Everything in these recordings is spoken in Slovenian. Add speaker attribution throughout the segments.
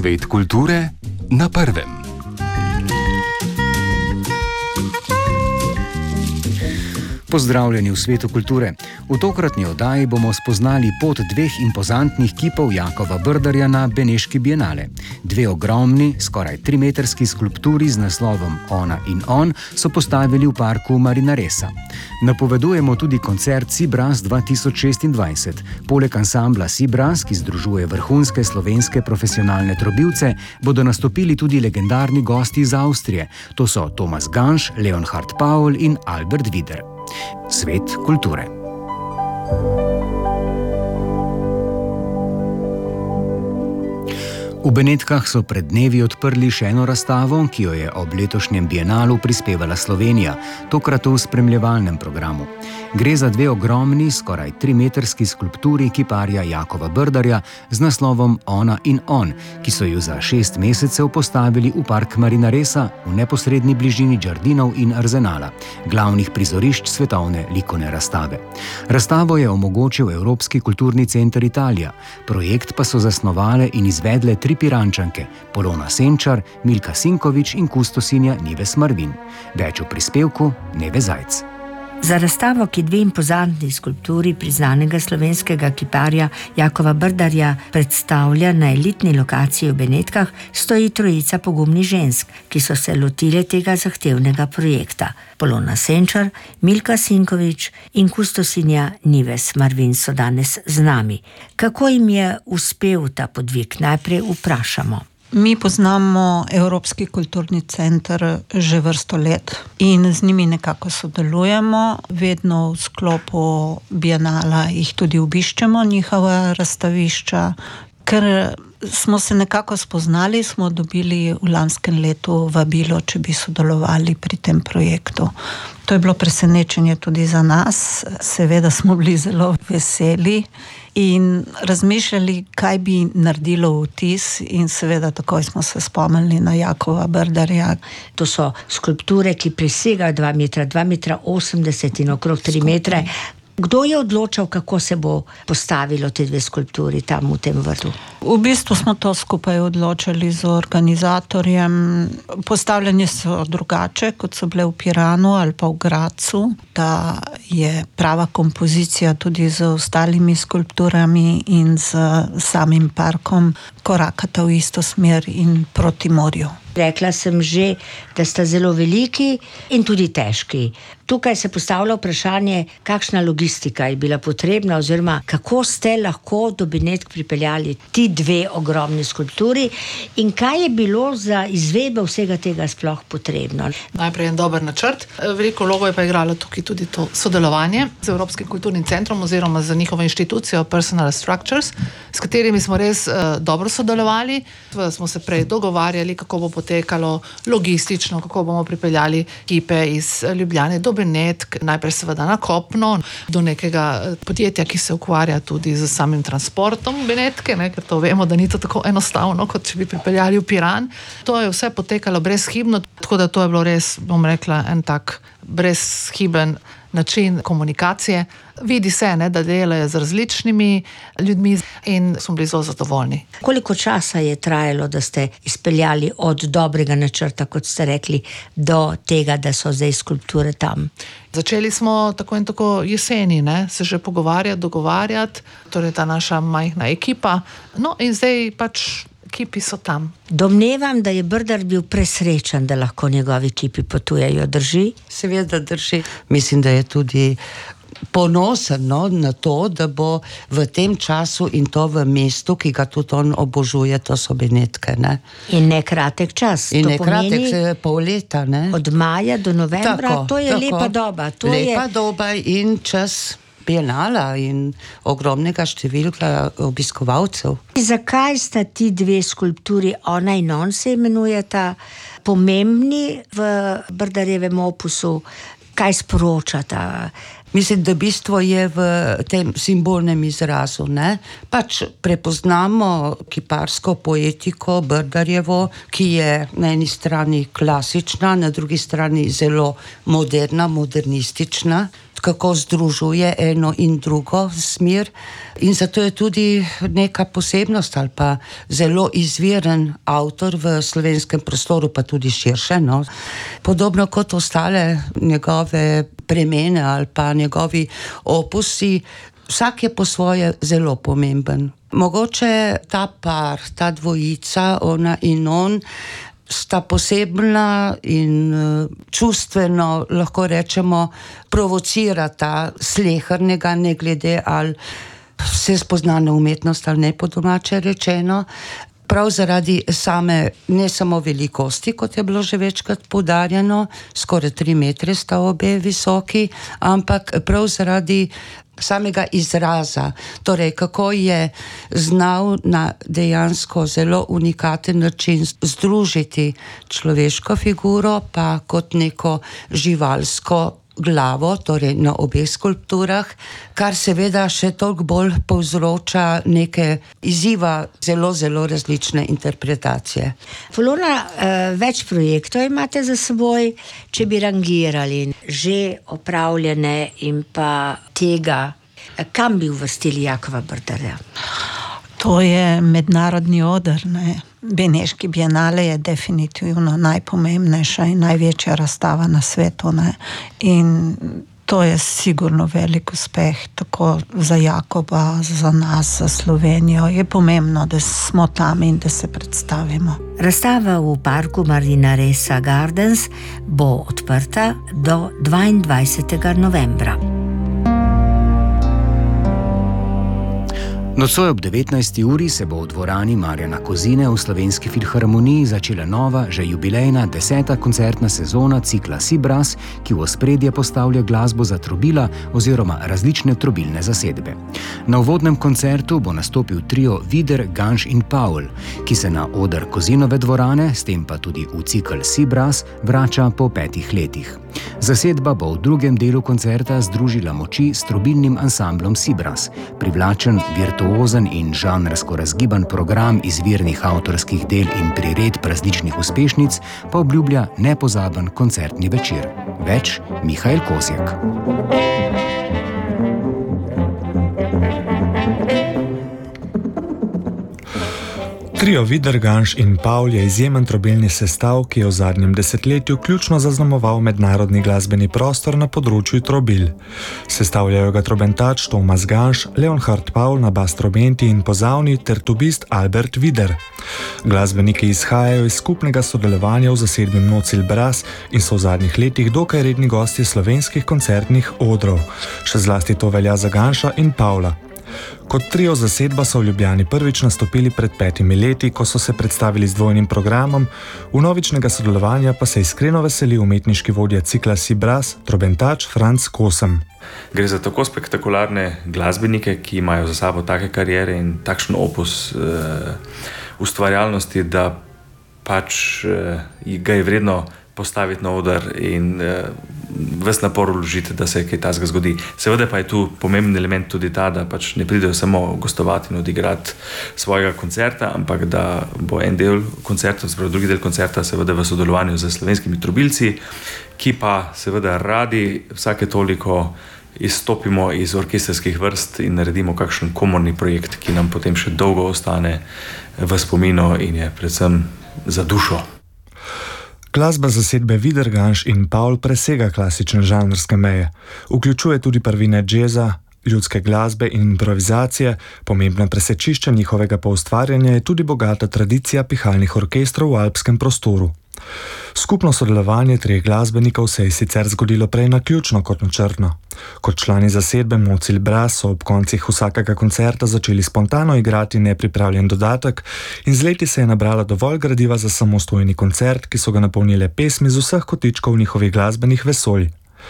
Speaker 1: Svet kulture na prvem. Pozdravljeni v svetu kulture. V tokratni oddaji bomo spoznali pot dveh impozantnih kipov Jakova Brdarja na Beneški bienale. Dve ogromni, skoraj 3-metrski skulpturi z naslovom Ona in on so postavili v parku Marinaresa. Napovedujemo tudi koncert Sibras 2026. Poleg ansambla Sibras, ki združuje vrhunske slovenske profesionalne trobivce, bodo nastopili tudi legendarni gosti iz Avstrije. To so Tomas Ganš, Leonhard Paul in Albert Wider. Svet kulture. V Benetkah so pred dnevi odprli še eno razstavo, ki jo je ob letošnjem bienalu prispevala Slovenija, tokrat v spremljevalnem programu. Gre za dve ogromni, skoraj 3-metrski skulpturi kiparja Jakova Brdarja z naslovom Ona in on, ki so ju za 6 mesecev postavili v park Marinaresa v neposredni bližini Đardinov in Arzenala, glavnih prizorišč svetovne likovne razstave. Razstavo je omogočil Evropski kulturni center Italija, projekt pa so zasnovale in izvedle 3 Pirančanke, Polona Senčar, Milka Sinkovič in kustosinja Nives Marvin. Več o prispevku Neve Zajc.
Speaker 2: Za razstavo, ki dve impozantni skulpturi priznanega slovenskega kiparja Jakova Brdarja predstavlja na elitni lokaciji v Benetkah, stoji trojica pogumnih žensk, ki so se lotile tega zahtevnega projekta. Polona Senčar, Milka Sinkovič in kustosinja Nives Marvin so danes z nami. Kako jim je uspel ta podvig, najprej vprašamo.
Speaker 3: Mi poznamo Evropski kulturni center že vrsto let in z njimi nekako sodelujemo. Vedno v sklopu bienala jih tudi obiščemo, njihova razstavišča. Ker smo se nekako spoznali, smo dobili v lanskem letu vabilo, če bi sodelovali pri tem projektu. To je bilo presenečenje tudi za nas. Seveda smo bili zelo veseli in razmišljali, kaj bi naredilo vtis, in seveda takoj smo se spomnili na Jakova Brdarja.
Speaker 2: To so skulpture, ki presegajo 2 metra, 2,80 metra in okrog 3 metre. Kdo je odločal, kako se bo postavilo te dve skulpturi tam v tem vrtu?
Speaker 3: V bistvu smo to skupaj odločili z organizatorjem. Postavljanje so drugače, kot so bile v Piranu ali pa v Gracu. Da je prava kompozicija tudi z ostalimi skulpturami in z samim parkom korakata v isto smer in proti morju.
Speaker 2: Rekla sem že, da sta zelo veliki in tudi težki. Tukaj se postavlja vprašanje, kakšna logistika je bila potrebna oziroma kako ste lahko do Benetk pripeljali ti dve ogromni skulpturi in kaj je bilo za izvedbo vsega tega sploh potrebno.
Speaker 4: Najprej en dober načrt. Veliko vlogo je pa igralo tukaj tudi to sodelovanje z Evropskim kulturnim centrom oziroma z njihovo inštitucijo Personal Structures, s katerimi smo res dobro sodelovali. Smo se prej dogovarjali, kako bo potekalo logistično, kako bomo pripeljali kipe iz Ljubljane do Benetk, najprej seveda na kopno, do nekega podjetja, ki se ukvarja tudi z samim transportom Benetke, ker to vemo, da ni to tako enostavno, kot če bi pripeljali v Piran. To je vse potekalo brezhibno, tako da to je bilo res, bom rekla, en tak brezhiben način komunikacije. Vidi se, da delajo z različnimi ljudmi in smo bili zelo zadovoljni.
Speaker 2: Koliko časa je trajalo, da ste izpeljali od dobrega načrta, kot ste rekli, do tega, da so zdaj skulpture tam?
Speaker 4: Začeli smo tako in tako jeseni, se že pogovarjati, dogovarjati, torej ta naša majhna ekipa. No in zdaj pač kipi so tam.
Speaker 2: Domnevam, da je Brdar bil presrečen, da lahko njegovi kipi potujejo, drži?
Speaker 5: Seveda drži. Mislim, da je tudi ponosen na to, da bo v tem času in to v mestu, ki ga tudi on obožuje, to so Benetke.
Speaker 2: In ne kratek čas.
Speaker 5: In ne kratek, pol leta.
Speaker 2: Od maja do novembra, tako, to je tako, lepa doba.
Speaker 5: Lepa doba in čas bienala in ogromnega številka obiskovalcev.
Speaker 2: Zakaj sta ti dve skulpturi, Ona in on se imenujeta, pomembni v Brdarjevem opusu? Kaj sporočata?
Speaker 5: Mislim, da bistvo je v tem simbolnem izrazu. Pač prepoznamo kiparsko poetiko Brdarjevo, ki je na eni strani klasična, na drugi strani zelo moderna, modernistična. kako združuje eno in drugo smer. In zato je tudi neka posebnost ali pa zelo izviren avtor v slovenskem prostoru, pa tudi širše. No. Podobno kot ostale njegove premene ali pa njegovi opusi, vsak je po svoje zelo pomemben. Mogoče ta par, ta dvojica, ona in on, sta posebna in čustveno, lahko rečemo, provocirata slehernega, ne glede ali vse spoznane umetnost ali ne, po domače rečeno. Prav zaradi same, ne samo velikosti, kot je bilo že večkrat poudarjeno, skoraj 3 metre sta obe visoki, ampak prav zaradi samega izraza, torej kako je znal na dejansko zelo unikaten način združiti človeško figuro pa kot neko živalsko glavo, torej na obeh skulpturah, kar seveda še toliko bolj povzroča neke izziva, zelo, zelo različne interpretacije.
Speaker 2: Polona, več projektov imate za seboj, če bi rangirali že opravljene in pa tega, kam bi uvrstili Jakova Brdarja?
Speaker 3: To je mednarodni oder, ne. Beneški bienale je definitivno najpomembnejša in največja razstava na svetu, ne. In to je sigurno velik uspeh, tako za Jakoba, za nas, za Slovenijo. Je pomembno, da smo tam in da se predstavimo.
Speaker 2: Razstava v parku Marina Ressa Gardens bo odprta do 22. novembra.
Speaker 1: Nocoj ob 19. uri se bo v dvorani Marjana Kozine v Slovenski filharmoniji začela nova, že jubilejna 10. koncertna sezona cikla Sibras, ki v ospredje postavlja glasbo za trobila oziroma različne trobilne zasedbe. Na uvodnem koncertu bo nastopil trio Vider, Ganš in Paul, ki se na oder Kozinove dvorane, s tem pa tudi v cikl Sibras, vrača po 5 letih. Zasedba bo v drugem delu koncerta združila moči s trobilnim ansamblom Sibras. Privlačen, virtuozen in žanrsko razgiban program izvirnih avtorskih del in priredb različnih uspešnic pa obljublja nepozaben koncertni večer. Več Mihael Kosjak.
Speaker 6: Trio Vider, Ganš in Paul je izjemen trobilni sestav, ki je v zadnjem desetletju ključno zaznamoval mednarodni glasbeni prostor na področju trobil. Sestavljajo ga trobentač Tomas Ganš, Leonhard Paul na bas trobenti in pozavni ter tubist Albert Vider. Glasbeniki izhajajo iz skupnega sodelovanja v zasedbi Nocil Brass in so v zadnjih letih dokaj redni gostje slovenskih koncertnih odrov. Še zlasti to velja za Ganša in Paula. Kot trio zasedba so v Ljubljani prvič nastopili pred 5 leti, ko so se predstavili z dvojnim programom, vnovičnega sodelovanja pa se iskreno veseli umetniški vodja cikla Sibras, trobentač Franc Kosem.
Speaker 7: Gre za tako spektakularne glasbenike, ki imajo za sabo take kariere in takšen opus ustvarjalnosti, da pač ga je vredno postaviti na oder in ves napor vložiti, da se kaj takega zgodi. Seveda pa je tu pomemben element tudi ta, da pač ne pridejo samo gostovati in odigrati svojega koncerta, ampak da bo en del koncerta, drugi del koncerta seveda v sodelovanju z slovenskimi trobilci, ki pa seveda radi vsake toliko izstopimo iz orkestrskih vrst in naredimo kakšen komorni projekt, ki nam potem še dolgo ostane v spominu in je predvsem za dušo.
Speaker 6: Glasba zasedbe Vider, Ganš in Paul presega klasične žanrske meje. Vključuje tudi prvine džeza, ljudske glasbe in improvizacije, pomembno presečišče njihovega poustvarjanja je tudi bogata tradicija pihalnih orkestrov v alpskem prostoru. Skupno sodelovanje 3 glasbenikov se je sicer zgodilo prej naključno kot načrtno. Kot člani zasedbe Nocil Brass so ob koncih vsakega koncerta začeli spontano igrati nepripravljen dodatek in z leti se je nabralo dovolj gradiva za samostojni koncert, ki so ga napolnile pesmi z vseh kotičkov njihovih glasbenih vesolj.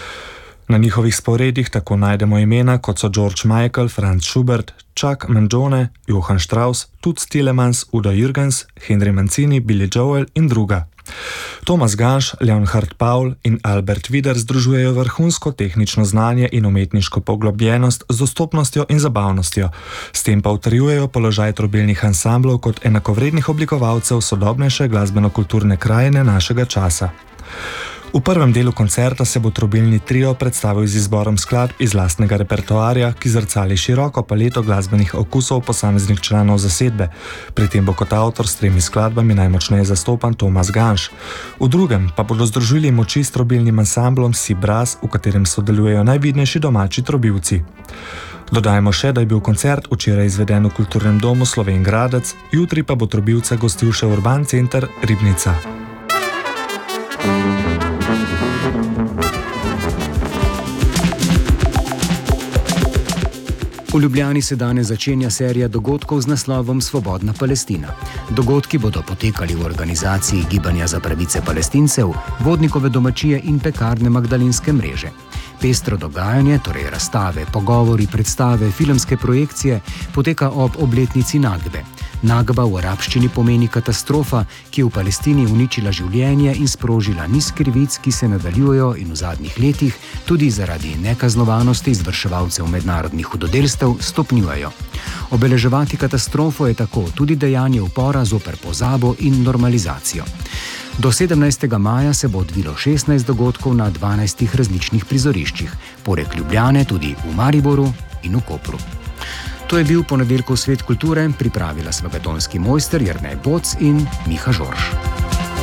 Speaker 6: Na njihovih sporedih tako najdemo imena kot so George Michael, Franz Schubert, Chuck Mangione, Johann Strauss, Toots Thielemans, Udo Jürgens, Henry Mancini, Billy Joel in druga. Tomas Ganš, Leonhard Paul in Albert Vider združujejo vrhunsko tehnično znanje in umetniško poglobljenost z dostopnostjo in zabavnostjo, s tem pa utrjujejo položaj trobilnih ansamblov kot enakovrednih oblikovalcev sodobnejše glasbeno-kulturne krajine našega časa. V prvem delu koncerta se bo trobilni trio predstavil z izborom skladb iz lastnega repertoarja, ki zrcali široko paleto glasbenih okusov posameznih članov zasedbe. Pri tem bo kot avtor s 3 skladbami najmočneje zastopan Tomas Ganš. V drugem pa bodo združili moči s trobilnim ansamblom Si Braz, v katerem sodelujejo najvidnejši domači trobilci. Dodajmo še, da je bil koncert včeraj izveden v Kulturnem domu Slovenj Gradec, jutri pa bo trobilca gostil še Urban center Ribnica.
Speaker 1: V Ljubljani se danes začenja serija dogodkov z naslovom Svobodna Palestina. Dogodki bodo potekali v organizaciji Gibanja za pravice Palestincev, Vodnikove domačije in Pekarne Magdalenske mreže. Pestro dogajanje, torej razstave, pogovori, predstave, filmske projekcije, poteka ob obletnici Nagbe. Nagba v arabščini pomeni katastrofa, ki je v Palestini uničila življenje in sprožila niz krivic, ki se nadaljujejo in v zadnjih letih tudi zaradi nekaznovanosti izvrševalcev mednarodnih hudodelstev stopnjujejo. Obeleževati katastrofo je tako tudi dejanje upora zoper pozabo in normalizacijo. Do 17. maja se bo odvilo 16 dogodkov na 12 različnih prizoriščih, poleg Ljubljane tudi v Mariboru in v Kopru. To je bil ponedeljkov Svet kulture, pripravila sva ga tonski mojster Jernej Boc in Miha Žorž.